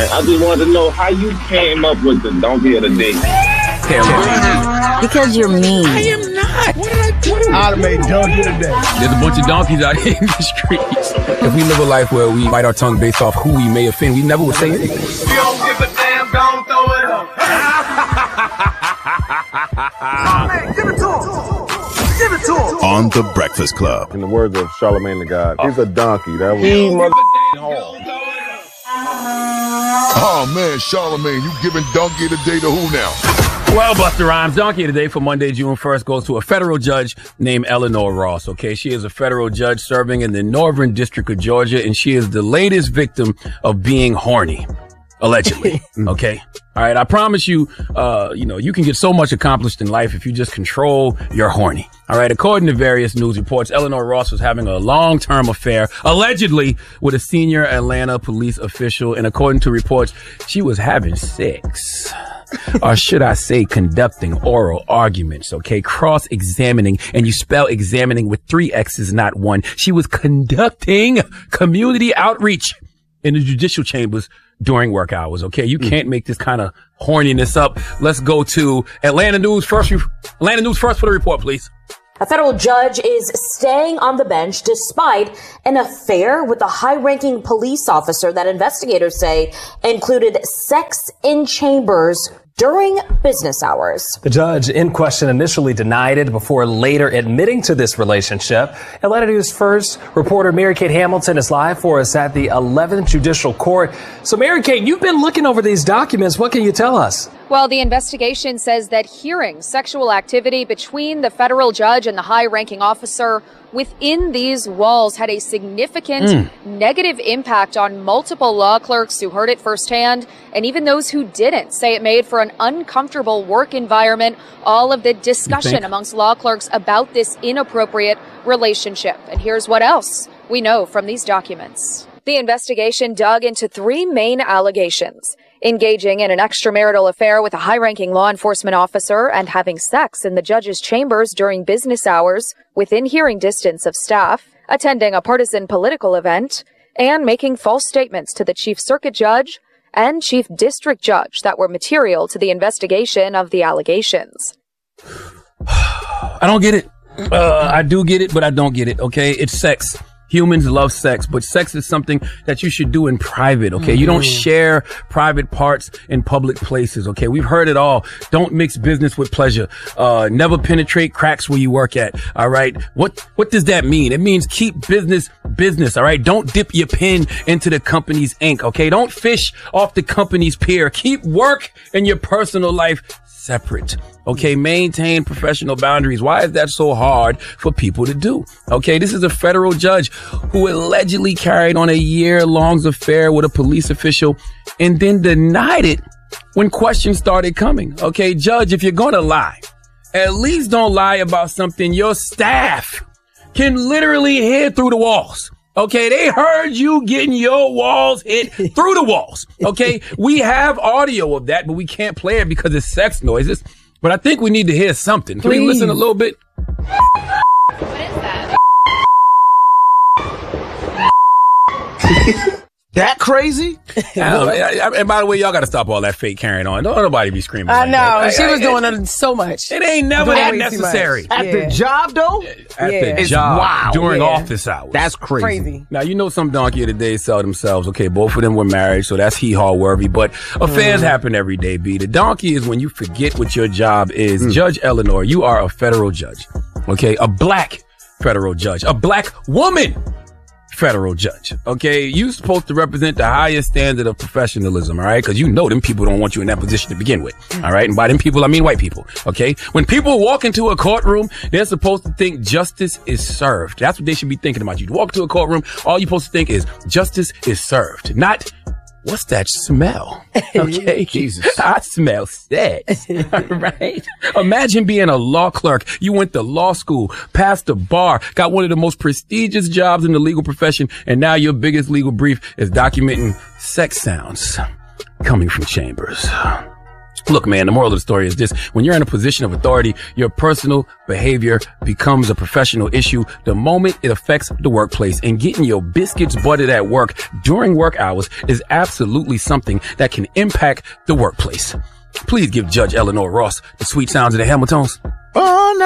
I just wanted to know how you came up with the donkey of the day. Because you're mean. I am not. What did I do? I'd have made donkey of the day. There's a bunch of donkeys out here in the streets. If we live a life where we bite our tongue based off who we may offend, we never would say anything. You don't give a damn, don't throw it up. Give it to him. Give it to him. On The Breakfast Club. In the words of Charlamagne the God, he's a donkey. That was He mother. Oh man, Charlamagne, you giving donkey of the day to who now? Well, Busta Rhymes, donkey of the day for Monday, June 1st goes to a federal judge named Eleanor Ross, okay? She is a federal judge serving in the Northern District of Georgia, and she is the latest victim of being horny. Allegedly. Okay. All right. I promise you, you can get so much accomplished in life if you just control your horny. All right. According to various news reports, Eleanor Ross was having a long-term affair, allegedly, with a senior Atlanta police official. And according to reports, she was having sex. Or should I say conducting oral arguments, okay? Cross-examining, and you spell examining with 3 X's, not 1. She was conducting community outreach in the judicial chambers during work hours, okay? You can't make this kind of horniness up. Let's go to Atlanta News first. Atlanta News first for the report, please. A federal judge is staying on the bench despite an affair with a high-ranking police officer that investigators say included sex in chambers during business hours. The judge in question initially denied it before later admitting to this relationship. Atlanta News First reporter Mary Kate Hamilton is live for us at the 11th Judicial Court. So Mary Kate, you've been looking over these documents. What can you tell us? Well, the investigation says that hearing sexual activity between the federal judge and the high-ranking officer within these walls had a significant negative impact on multiple law clerks who heard it firsthand, and even those who didn't say it made for an uncomfortable work environment. All of the discussion amongst law clerks about this inappropriate relationship. And here's what else we know from these documents. The investigation dug into 3 main allegations: engaging in an extramarital affair with a high-ranking law enforcement officer and having sex in the judge's chambers during business hours within hearing distance of staff, attending a partisan political event, and making false statements to the chief circuit judge and chief district judge that were material to the investigation of the allegations. I don't get it. I do get it, but I don't get it, okay? It's sex. Humans love sex, but sex is something that you should do in private, okay? You don't share private parts in public places, okay? We've heard it all. Don't mix business with pleasure. Never penetrate cracks where you work at, all right? What does that mean? It means keep business, all right? Don't dip your pen into the company's ink, okay? Don't fish off the company's pier. Keep work and your personal life separate. Okay, maintain professional boundaries. Why is that so hard for people to do? Okay, this is a federal judge who allegedly carried on a year-long affair with a police official and then denied it when questions started coming. Okay, judge, if you're gonna lie, at least don't lie about something your staff can literally hear through the walls. Okay, they heard you getting your walls hit through the walls. Okay, we have audio of that, but we can't play it because it's sex noises. But I think we need to hear something. Can we listen a little bit? What is that? That crazy? And by the way, y'all got to stop all that fake carrying on. Don't nobody be screaming. I like know. that. She was doing so much. It ain't never that necessary. At the job, though? At the job. During office hours. That's crazy. Now, you know some donkey of the day sell themselves. Okay, both of them were married, so that's hee-haw worthy. But affairs happen every day, B. The donkey is when you forget what your job is. Judge Eleanor, you are a federal judge. Okay, a black federal judge. A black woman federal judge. Okay, you supposed to represent the highest standard of professionalism, all right? Because you know them people don't want you in that position to begin with, all right? And by them people, I mean white people, okay? When people walk into a courtroom, they're supposed to think justice is served. That's what they should be thinking about. You walk to a courtroom, all you're supposed to think is justice is served, not what's that smell? Okay. Jesus. I smell sex. Right? Imagine being a law clerk. You went to law school, passed the bar, got one of the most prestigious jobs in the legal profession, and now your biggest legal brief is documenting sex sounds coming from chambers. Look, man, the moral of the story is this. When you're in a position of authority, your personal behavior becomes a professional issue the moment it affects the workplace. And getting your biscuits buttered at work during work hours is absolutely something that can impact the workplace. Please give Judge Eleanor Ross the sweet sounds of the Hamiltons. Oh, no.